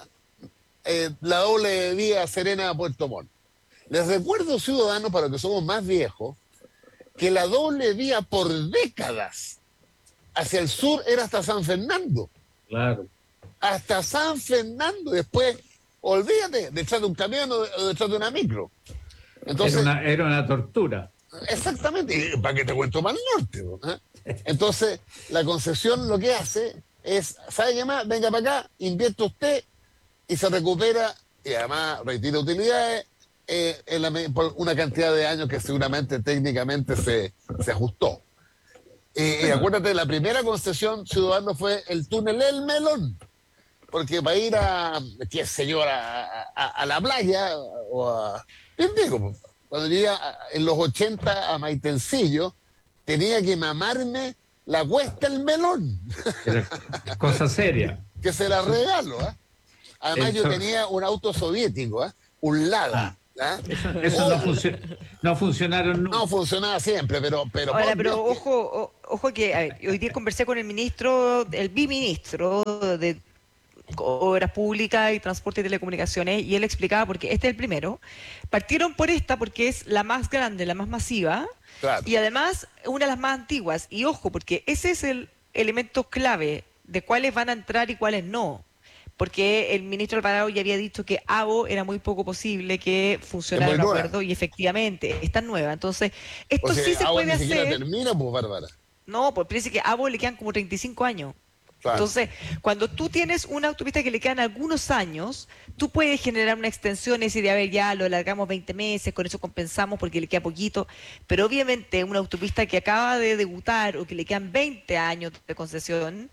la doble vía Serena a Puerto Montt. Les recuerdo, ciudadanos, para que somos más viejos, que la doble vía por décadas hacia el sur era hasta San Fernando. Claro. Hasta San Fernando. Después, olvídate, detrás de un camión o detrás de una micro. Entonces, era una tortura. Exactamente. ¿Y para qué te cuento más norte? Entonces, la concesión lo que hace es, ¿sabe qué más? Venga para acá, invierte usted y se recupera, y además retira utilidades por una cantidad de años que seguramente técnicamente se ajustó. Y acuérdate, la primera concesión, ciudadano, fue el túnel El Melón, porque para ir qué sé yo, a la playa, o a... Bien digo, cuando llegué en los 80 a Maitencillo, tenía que mamarme la cuesta El Melón. Cosa seria. Que se la regalo, Además yo tenía un auto soviético, un Lada. Eso no funcionaron nunca. No funcionaba siempre, pero ahora, pero ojo que a ver, hoy día conversé con el biministro de Obras Públicas y Transporte y Telecomunicaciones, y él explicaba, porque este es el primero, partieron por esta porque es la más grande, la más masiva, claro, y además una de las más antiguas, y ojo, porque ese es el elemento clave de cuáles van a entrar y cuáles no. Porque el ministro Alvarado ya había dicho que AVO era muy poco posible que funcionara el acuerdo, y efectivamente, es tan nueva. Entonces, esto sí se puede hacer. Ni siquiera termina, pues, Bárbara. No, pues parece que a AVO le quedan como 35 años. Claro. Entonces, cuando tú tienes una autopista que le quedan algunos años, tú puedes generar una extensión y decir, a ver, ya lo alargamos 20 meses, con eso compensamos porque le queda poquito. Pero obviamente una autopista que acaba de debutar o que le quedan 20 años de concesión,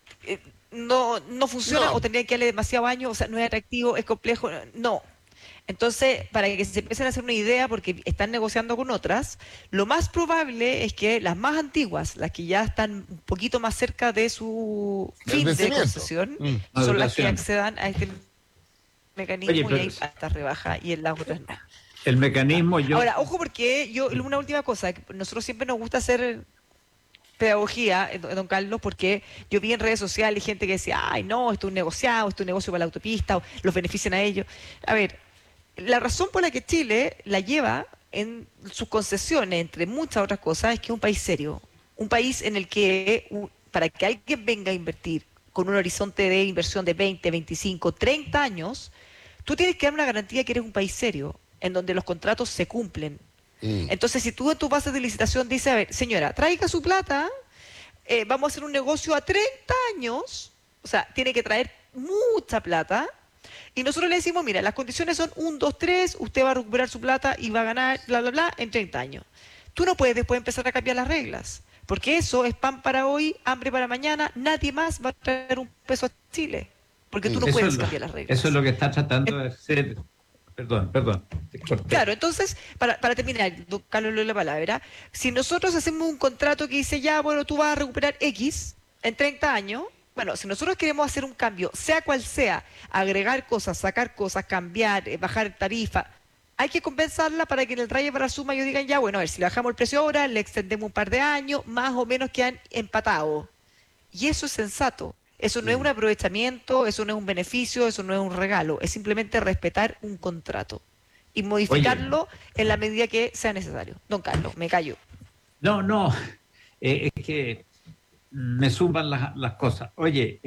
no funciona, o tendría que darle demasiado años, o sea, no es atractivo, es complejo, no. Entonces, para que se empiecen a hacer una idea, porque están negociando con otras, lo más probable es que las más antiguas, las que ya están un poquito más cerca de su fin de concesión, son las que accedan a este mecanismo. Oye, y hay hasta rebaja, y en las otras no. El mecanismo Ahora, ojo, porque una última cosa, nosotros siempre nos gusta hacer pedagogía, don Carlos, porque yo vi en redes sociales gente que decía, ay no, esto es un negociado, esto es un negocio para la autopista, los benefician a ellos. A ver, la razón por la que Chile la lleva en sus concesiones, entre muchas otras cosas, es que es un país serio, un país en el que para que alguien venga a invertir con un horizonte de inversión de 20, 25, 30 años, tú tienes que dar una garantía que eres un país serio, en donde los contratos se cumplen. Entonces, si tú en tu base de licitación dices, a ver, señora, traiga su plata, vamos a hacer un negocio a 30 años, o sea, tiene que traer mucha plata, y nosotros le decimos, mira, las condiciones son 1, 2, 3, usted va a recuperar su plata y va a ganar, bla, bla, bla, en 30 años. Tú no puedes después empezar a cambiar las reglas, porque eso es pan para hoy, hambre para mañana, nadie más va a traer un peso a Chile, porque tú no puedes cambiar las reglas. Eso es lo que está tratando de hacer Perdón, te corté. Claro, entonces, para terminar, don Carlos le doy la palabra, si nosotros hacemos un contrato que dice, ya, bueno, tú vas a recuperar X en 30 años, bueno, si nosotros queremos hacer un cambio, sea cual sea, agregar cosas, sacar cosas, cambiar, bajar tarifa, hay que compensarla para que en el rayo para la suma ellos digan, ya, bueno, a ver, si le bajamos el precio ahora, le extendemos un par de años, más o menos quedan empatados. Y eso es sensato. Eso no es un aprovechamiento, eso no es un beneficio, eso no es un regalo, es simplemente respetar un contrato y modificarlo en la medida que sea necesario. Don Carlos, me callo. No, es que me suman las cosas. Oye,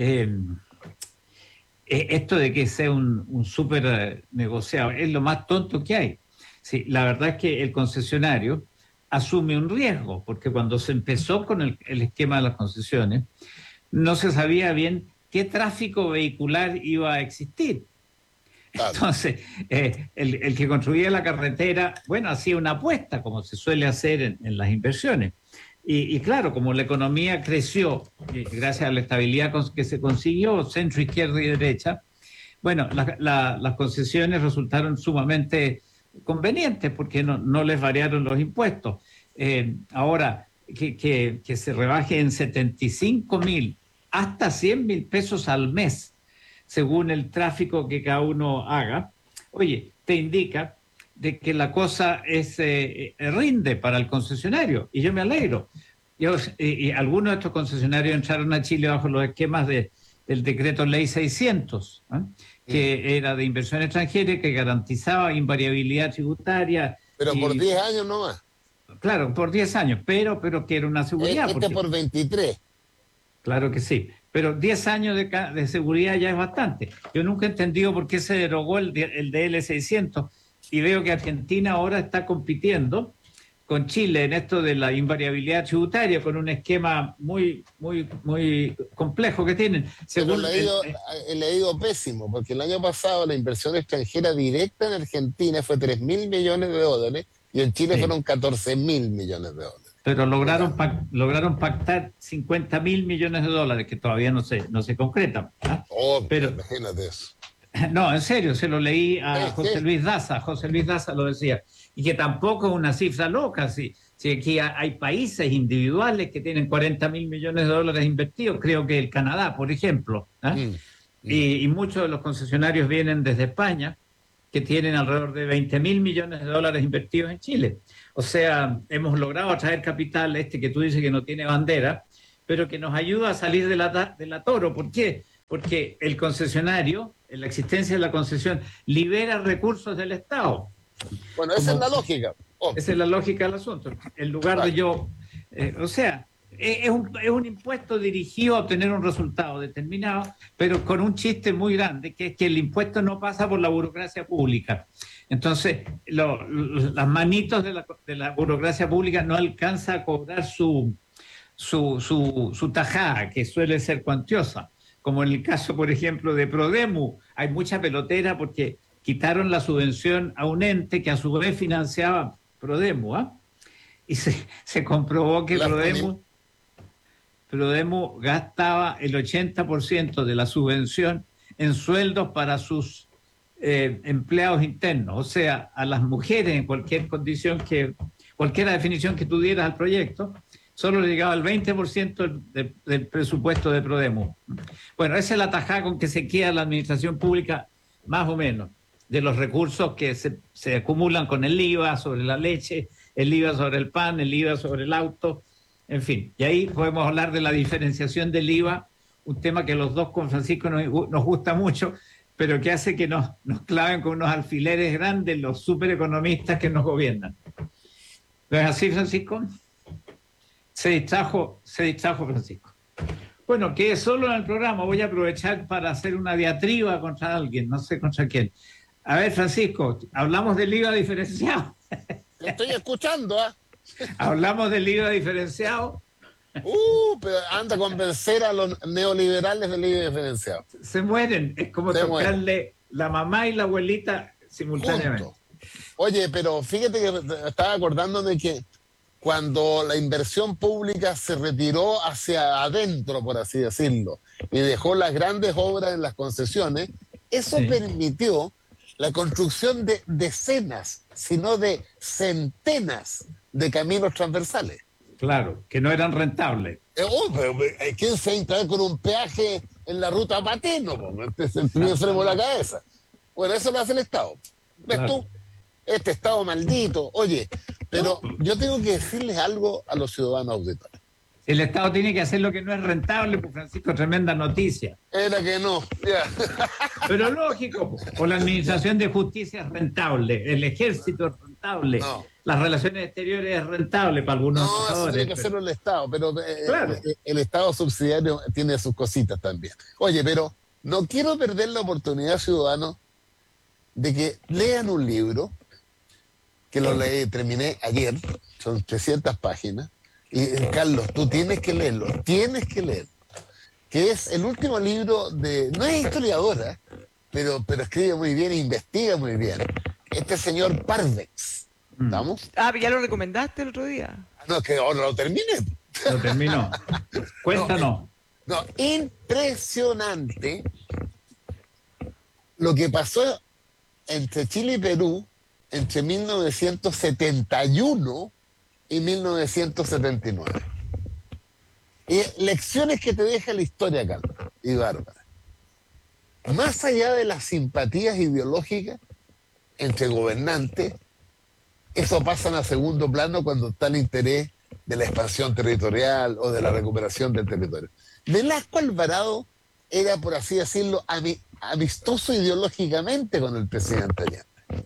esto de que sea un súper negociado es lo más tonto que hay. Sí, la verdad es que el concesionario asume un riesgo, porque cuando se empezó con el esquema de las concesiones, no se sabía bien qué tráfico vehicular iba a existir. Claro. Entonces, el que construía la carretera, bueno, hacía una apuesta, como se suele hacer en las inversiones. Y claro, como la economía creció, gracias a la estabilidad que se consiguió, centro, izquierda y derecha, bueno, las concesiones resultaron sumamente convenientes porque no les variaron los impuestos. Ahora, que se rebaje en 75.000 hasta 100.000 pesos al mes, según el tráfico que cada uno haga, oye, te indica de que la cosa rinde para el concesionario, y yo me alegro. Y algunos de estos concesionarios entraron a Chile bajo los esquemas del decreto ley 600, que era de inversión extranjera y que garantizaba invariabilidad tributaria. Pero por 10 años nomás. Claro, por 10 años, pero que era una seguridad. Porque por 23. Claro que sí, pero 10 años de seguridad ya es bastante. Yo nunca he entendido por qué se derogó el DL600 y veo que Argentina ahora está compitiendo con Chile en esto de la invariabilidad tributaria, con un esquema muy complejo que tienen. Según he leído pésimo, porque el año pasado la inversión extranjera directa en Argentina fue 3.000 millones de dólares y en Chile fueron 14.000 millones de dólares. Pero lograron pactar 50.000 millones de dólares, que todavía no se concretan. Pero imagínate eso. No, en serio, se lo leí a José Luis Daza lo decía, y que tampoco es una cifra loca, si aquí hay países individuales que tienen 40.000 millones de dólares invertidos, creo que el Canadá, por ejemplo, y muchos de los concesionarios vienen desde España, que tienen alrededor de 20.000 millones de dólares invertidos en Chile. O sea, hemos logrado atraer capital que tú dices que no tiene bandera, pero que nos ayuda a salir de la toro. ¿Por qué? Porque el concesionario, en la existencia de la concesión, libera recursos del Estado. Bueno, esa es la lógica. Esa es la lógica del asunto. En lugar de yo... es un impuesto dirigido a obtener un resultado determinado, pero con un chiste muy grande, que es que el impuesto no pasa por la burocracia pública. Entonces, las manitos de la burocracia pública no alcanza a cobrar su tajada, que suele ser cuantiosa. Como en el caso, por ejemplo, de Prodemu, hay mucha pelotera porque quitaron la subvención a un ente que a su vez financiaba Prodemu, y se comprobó que Prodemu gastaba el 80% de la subvención en sueldos para sus empleados internos, o sea, a las mujeres en cualquier condición cualquiera definición que tú dieras al proyecto, solo le llegaba el 20% del presupuesto de Prodemu. Bueno, esa es la tajada con que se queda la administración pública, más o menos, de los recursos que se acumulan con el IVA sobre la leche, el IVA sobre el pan, el IVA sobre el auto, en fin. Y ahí podemos hablar de la diferenciación del IVA, un tema que los dos con Francisco nos gusta mucho, pero que hace que nos claven con unos alfileres grandes los supereconomistas que nos gobiernan. ¿No es así, Francisco? Se distrajo Francisco. Bueno, quedé solo en el programa. Voy a aprovechar para hacer una diatriba contra alguien, no sé contra quién. A ver, Francisco, hablamos del IVA diferenciado. Lo estoy escuchando, Hablamos del IVA diferenciado. Pero anda a convencer a los neoliberales del IVA diferenciado. Se mueren. Es como tocarle la mamá y la abuelita simultáneamente. Junto. Oye, pero fíjate que estaba acordándome que cuando la inversión pública se retiró hacia adentro, por así decirlo, y dejó las grandes obras en las concesiones, eso permitió la construcción de decenas, sino de centenas de caminos transversales. Claro, que no eran rentables. Pero, ¿quién se va a instalar con un peaje en la ruta Pateno? Es el primer freno de la cabeza. Bueno, eso lo hace el Estado. ¿Ves Claro. tú? Este Estado maldito. Oye, pero yo tengo que decirles algo a los ciudadanos auditores. El Estado tiene que hacer lo que no es rentable, pues Francisco, tremenda noticia. Era que no. Ya. Pero lógico, o la administración de justicia es rentable, el ejército es rentable, No. las relaciones exteriores es rentable para algunos No, eso embajadores, tiene que pero- hacerlo el Estado, pero Claro. el Estado subsidiario tiene sus cositas también. Oye, pero no quiero perder la oportunidad, ciudadanos, de que lean un libro, que lo leí, terminé ayer, son 300 páginas, y Carlos, tú tienes que leerlo, que es el último libro de, no es historiadora, pero escribe muy bien, investiga muy bien, este señor Parvex, ¿estamos? Ah, ya lo recomendaste el otro día. No, es que ahora lo terminé. Lo terminó. Cuéntanos. No, impresionante lo que pasó entre Chile y Perú entre 1971 y 1979. Y lecciones que te deja la historia, Carlos y Bárbara. Más allá de las simpatías ideológicas entre gobernantes, eso pasa a segundo plano cuando está el interés de la expansión territorial o de la recuperación del territorio. Velasco Alvarado era, por así decirlo, amistoso ideológicamente con el presidente Allende.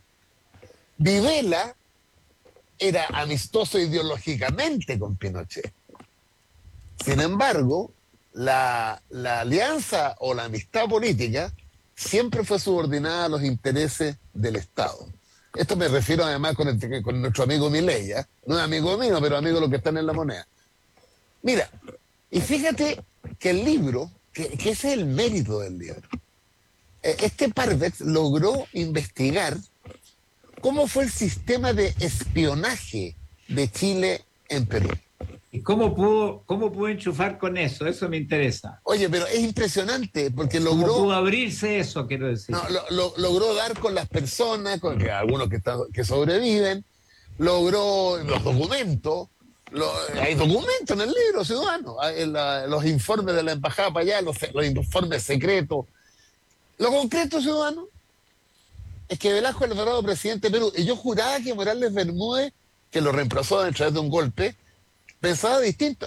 Videla era amistoso ideológicamente con Pinochet. Sin embargo, la alianza o la amistad política siempre fue subordinada a los intereses del Estado. Esto me refiero además con nuestro amigo Milei, ¿eh? No es amigo mío, pero amigo de los que están en la moneda. Mira, y fíjate que el libro, que ese es el mérito del libro, este Parvex logró investigar cómo fue el sistema de espionaje de Chile en Perú. ¿Y cómo pudo enchufar con eso? Eso me interesa. Oye, pero es impresionante porque ¿Cómo logró... pudo abrirse eso, quiero decir? No, logró dar con las personas, con algunos que sobreviven, logró los documentos, hay documentos en el libro, ciudadano, los informes de la embajada para allá, los informes secretos. Lo concreto, ciudadano, es que Velasco Alvarado, presidente de Perú, y yo juraba que Morales Bermúdez, que lo reemplazó a través de un golpe, pensaba distinto.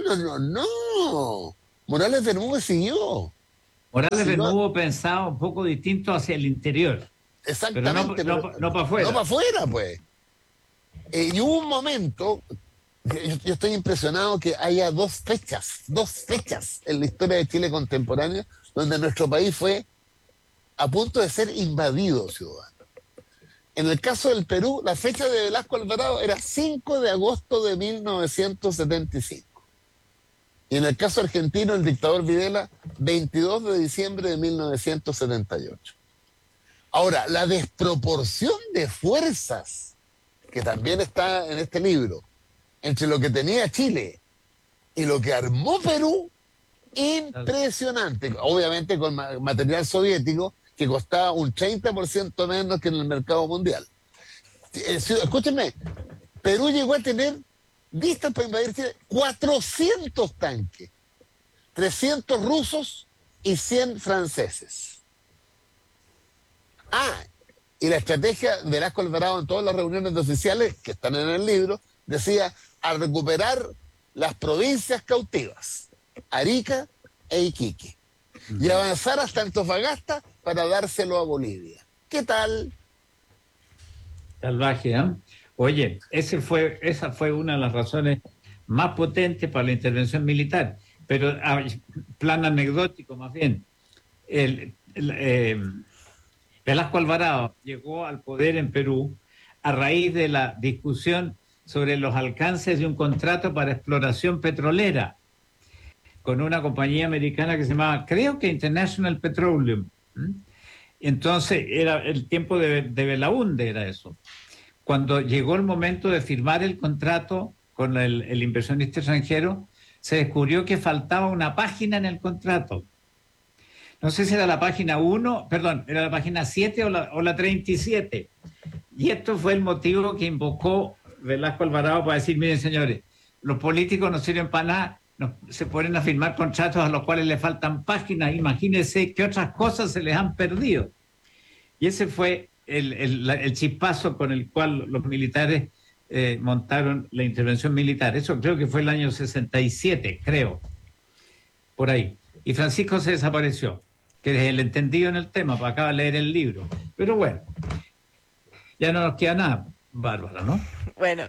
No. Morales Bermúdez siguió. Morales Bermúdez pensaba un poco distinto hacia el interior. Exactamente. Pero no para afuera. No para afuera, pues. Y hubo un momento, yo estoy impresionado que haya dos fechas en la historia de Chile contemporánea, donde nuestro país fue a punto de ser invadido, ciudadano. En el caso del Perú, la fecha de Velasco Alvarado era 5 de agosto de 1975. Y en el caso argentino, el dictador Videla, 22 de diciembre de 1978. Ahora, la desproporción de fuerzas, que también está en este libro, entre lo que tenía Chile y lo que armó Perú, impresionante. Obviamente con material soviético que costaba un 30% menos que en el mercado mundial. Escúchenme, Perú llegó a tener, listas para invadir Chile, 400 tanques, 300 rusos y 100 franceses. Y la estrategia de Velasco Alvarado en todas las reuniones de oficiales, que están en el libro, decía a recuperar las provincias cautivas, Arica e Iquique, y avanzar hasta Antofagasta para dárselo a Bolivia. ¿Qué tal? Salvaje, ¿eh? Oye, esa fue una de las razones más potentes para la intervención militar. Pero, plan anecdótico más bien, Velasco Alvarado llegó al poder en Perú a raíz de la discusión sobre los alcances de un contrato para exploración petrolera con una compañía americana que se llamaba, creo que International Petroleum. Entonces, era el tiempo de Belaúnde, era eso. Cuando llegó el momento de firmar el contrato con el inversionista extranjero, se descubrió que faltaba una página en el contrato. No sé si era la página 1, perdón, era la página 7 o la 37. Y esto fue el motivo que invocó Velasco Alvarado para decir, miren señores, los políticos no sirven para nada, se ponen a firmar contratos a los cuales le faltan páginas, imagínense qué otras cosas se les han perdido. Y ese fue el chispazo con el cual los militares montaron la intervención militar. Eso creo que fue el año 67, creo, por ahí. Y Francisco se desapareció, que es el entendido en el tema, pues acaba de leer el libro. Pero bueno, ya no nos queda nada, Bárbara, ¿no? Bueno.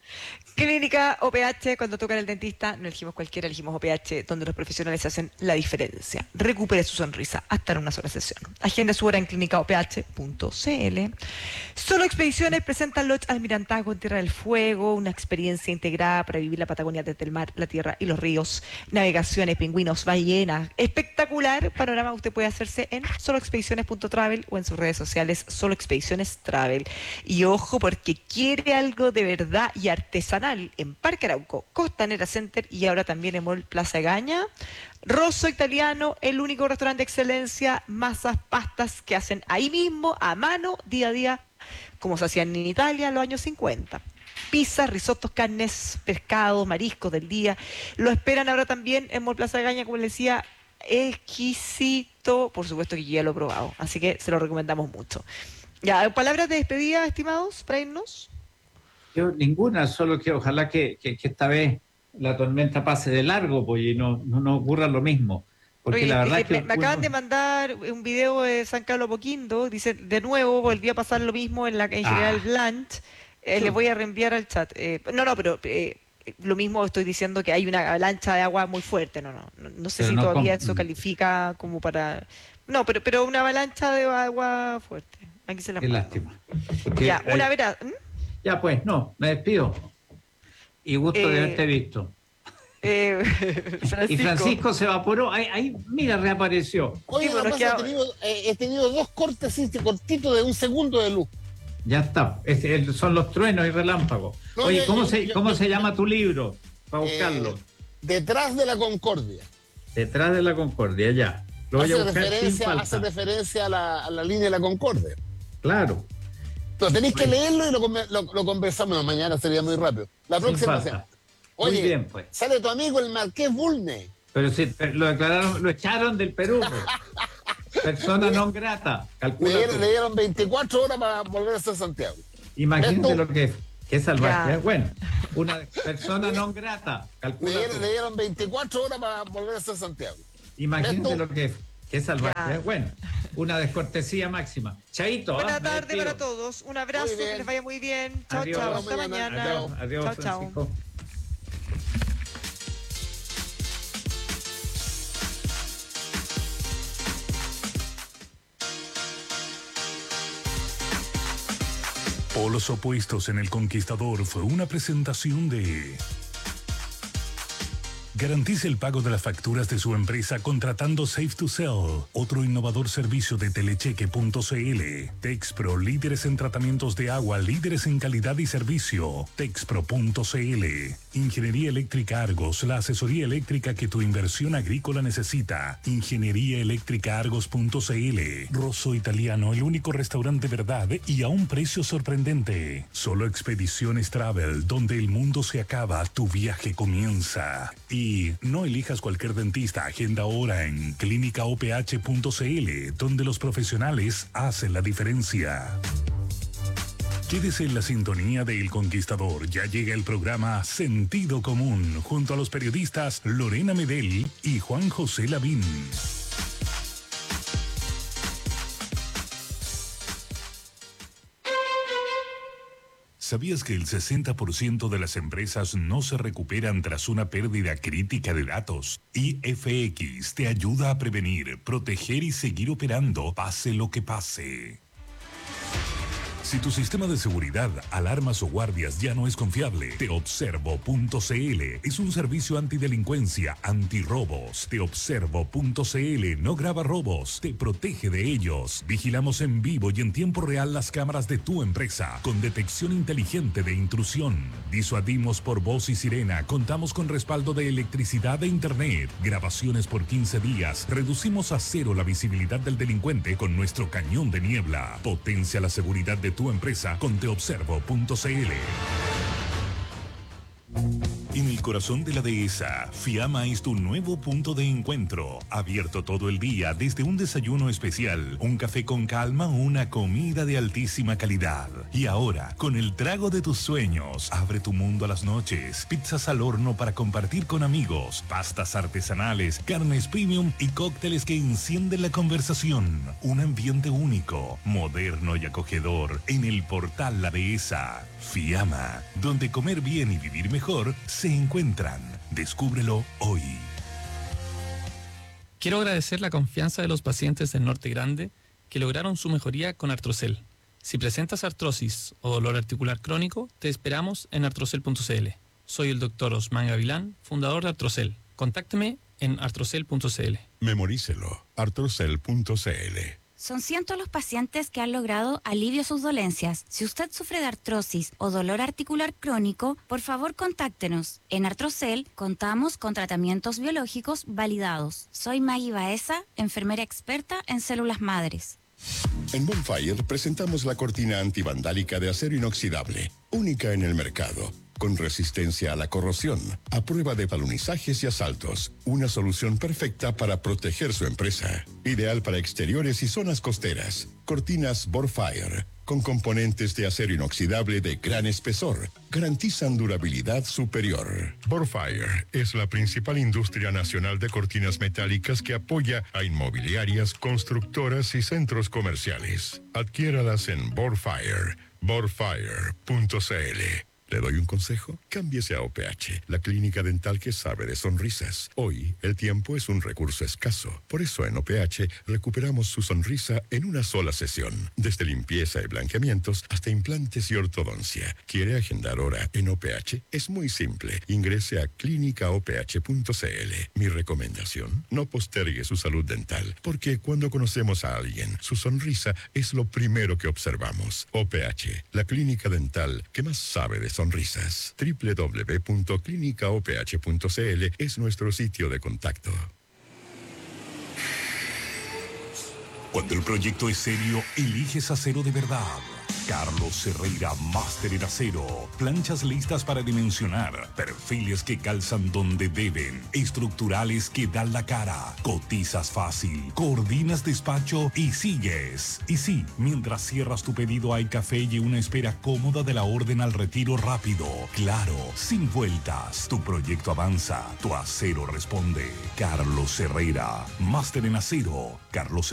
Clínica OPH, cuando toca el dentista, no elegimos cualquiera, elegimos OPH, donde los profesionales hacen la diferencia. Recupere su sonrisa hasta en una sola sesión. Agenda su hora en clínicaoph.cl. Solo Expediciones presenta Lodge Almirantazgo en Tierra del Fuego, una experiencia integrada para vivir la Patagonia desde el mar, la tierra y los ríos. Navegaciones, pingüinos, ballenas. Espectacular panorama usted puede hacerse en soloexpediciones.travel o en sus redes sociales Solo Expediciones Travel. Y ojo, porque quiere algo de verdad y artesanal en Parque Arauco, Costanera Center y ahora también en Mall Plaza Gaña. Rosso Italiano, el único restaurante de excelencia, masas, pastas que hacen ahí mismo, a mano, día a día, como se hacían en Italia en los años 50. Pizzas, risotos, carnes, pescados, mariscos del día. Lo esperan ahora también en Mall Plaza Gaña, como les decía, exquisito. Por supuesto que yo ya lo he probado, así que se lo recomendamos mucho. Ya, palabras de despedida, estimados, para irnos. Yo ninguna, solo que ojalá que esta vez la tormenta pase de largo, pues, y no ocurra lo mismo. Porque oye, la verdad que me acaban de mandar un video de San Carlos Apoquindo, dice, de nuevo volvió a pasar lo mismo en General Blanch. Les voy a reenviar al chat. Pero lo mismo estoy diciendo que hay una avalancha de agua muy fuerte. No sé si todavía eso califica como para... No, pero una avalancha de agua fuerte. Aquí se la qué mando. lástima. Porque, Ya, una vera... Ya pues, me despido. Y gusto de haberte visto. Francisco. Y Francisco se evaporó. Ahí, mira, reapareció. Oye, bueno, he tenido dos cortes cortitos de 1 segundo de luz. Ya está. Son los truenos y relámpagos. No, oye, ¿cómo se llama tu libro? Para buscarlo. Detrás de la Concordia. Detrás de la Concordia, ya. Lo voy a buscar sin falta. Hace referencia a la línea de la Concordia. Claro. Pero tenéis que leerlo y lo conversamos. Mañana sería muy rápido. La próxima semana. Oye, muy bien, pues. Sale tu amigo el Marqués Bulne. Pero si lo declararon, lo echaron del Perú. Pues. Persona non grata. Le dieron 24 horas para volver a ser Santiago. Imagínate lo que es. Qué salvaje. Bueno, una persona non grata. Le dieron 24 horas para volver a ser Santiago. Imagínate lo que es. Qué salvaje. Bueno, una descortesía máxima. Chaito. Buena tarde para todos. Un abrazo, que les vaya muy bien. Chao, chao. Hasta mañana. Adiós, chao, Francisco. Chao. Polos opuestos en El Conquistador fue una presentación de... Garantice el pago de las facturas de su empresa contratando Safe to Sell, otro innovador servicio de telecheque.cl. Texpro, líderes en tratamientos de agua, líderes en calidad y servicio. Texpro.cl. Ingeniería Eléctrica Argos, la asesoría eléctrica que tu inversión agrícola necesita. Ingeniería Eléctrica Argos.cl. Rosso Italiano, el único restaurante verdad y a un precio sorprendente. Solo Expediciones Travel, donde el mundo se acaba, tu viaje comienza. Y no elijas cualquier dentista, agenda ahora en clínicaoph.cl, donde los profesionales hacen la diferencia. Quédese en la sintonía de El Conquistador. Ya llega el programa Sentido Común, junto a los periodistas Lorena Medel y Juan José Lavín. ¿Sabías que el 60% de las empresas no se recuperan tras una pérdida crítica de datos? IFX te ayuda a prevenir, proteger y seguir operando, pase lo que pase. Si tu sistema de seguridad, alarmas o guardias ya no es confiable, teobservo.cl es un servicio antidelincuencia, antirrobos. Teobservo.cl no graba robos, te protege de ellos. Vigilamos en vivo y en tiempo real las cámaras de tu empresa con detección inteligente de intrusión. Disuadimos por voz y sirena, contamos con respaldo de electricidad e internet, grabaciones por 15 días, reducimos a cero la visibilidad del delincuente con nuestro cañón de niebla. Potencia la seguridad de tu empresa con teobservo.cl. En el corazón de la dehesa, Fiamma es tu nuevo punto de encuentro. Abierto todo el día, desde un desayuno especial, un café con calma o una comida de altísima calidad. Y ahora, con el trago de tus sueños, abre tu mundo a las noches. Pizzas al horno para compartir con amigos, pastas artesanales, carnes premium y cócteles que encienden la conversación. Un ambiente único, moderno y acogedor en el portal La Dehesa. Fiamma, donde comer bien y vivir mejor se encuentran. Descúbrelo hoy. Quiero agradecer la confianza de los pacientes del Norte Grande que lograron su mejoría con Artrocel. Si presentas artrosis o dolor articular crónico, te esperamos en artrocel.cl. Soy el Dr. Osman Gavilán, fundador de Artrocel. Contácteme en artrocel.cl. Memorícelo. artrocel.cl. Son cientos los pacientes que han logrado alivio a sus dolencias. Si usted sufre de artrosis o dolor articular crónico, por favor contáctenos. En Artrocel contamos con tratamientos biológicos validados. Soy Maggie Baeza, enfermera experta en células madres. En Bonfire presentamos la cortina antivandálica de acero inoxidable, única en el mercado, con resistencia a la corrosión, a prueba de talonizajes y asaltos. Una solución perfecta para proteger su empresa. Ideal para exteriores y zonas costeras. Cortinas Bonfire, con componentes de acero inoxidable de gran espesor. Garantizan durabilidad superior. Bonfire es la principal industria nacional de cortinas metálicas que apoya a inmobiliarias, constructoras y centros comerciales. Adquiéralas en Bonfire, bonfire.cl. ¿Le doy un consejo? Cámbiese a OPH, la clínica dental que sabe de sonrisas. Hoy, el tiempo es un recurso escaso. Por eso en OPH recuperamos su sonrisa en una sola sesión. Desde limpieza y blanqueamientos hasta implantes y ortodoncia. ¿Quiere agendar hora en OPH? Es muy simple. Ingrese a clínicaoph.cl. Mi recomendación, no postergue su salud dental, porque cuando conocemos a alguien, su sonrisa es lo primero que observamos. OPH, la clínica dental que más sabe de sonrisas. www.clinicaoph.cl es nuestro sitio de contacto. Cuando el proyecto es serio, eliges acero de verdad. Carlos Herrera, máster en acero. Planchas listas para dimensionar. Perfiles que calzan donde deben. Estructurales que dan la cara. Cotizas fácil. Coordinas despacho y sigues. Y sí, mientras cierras tu pedido hay café y una espera cómoda de la orden al retiro rápido. Claro, sin vueltas. Tu proyecto avanza. Tu acero responde. Carlos Herrera, máster en acero. Carlos